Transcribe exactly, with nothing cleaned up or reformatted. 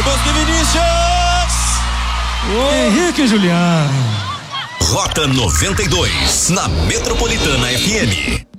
Bosque Vinícius! Henrique e Juliano. Rota noventa e dois, na Metropolitana F M.